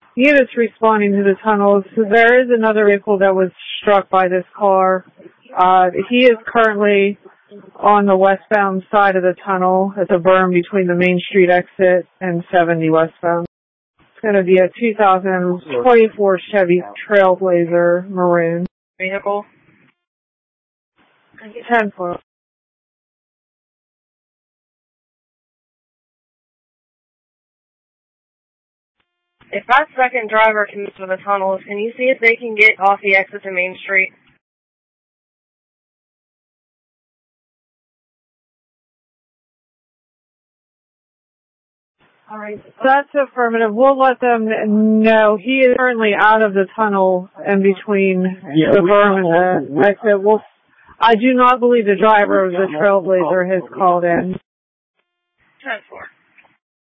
Units responding to the tunnels. So there is another vehicle that was struck by this car. He is currently on the westbound side of the tunnel at the berm between the Main Street exit and 70 westbound. It's going to be a 2024 Chevy Trailblazer maroon. Vehicle? 10-4. If that second driver commits to the tunnels, can you see if they can get off the exit to Main Street? All right. That's affirmative. We'll let them know. He is currently out of the tunnel in between the berm and the exit. I do not believe the driver of the Trailblazer has called in. 10-4.